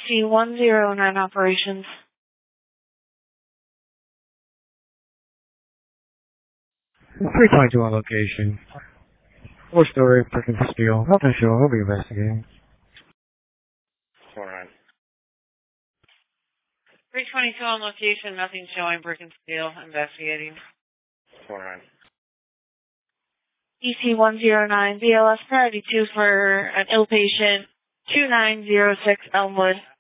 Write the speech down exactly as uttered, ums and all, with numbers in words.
C one zero nine operations. three twenty-two on location. Four story, freaking steel. Nothing sure. We'll be investigating. four nine. three twenty-two on location, nothing showing, brick and steel, investigating. four nine. E C one zero nine, B L S priority two for an ill patient, two nine zero six Elmwood.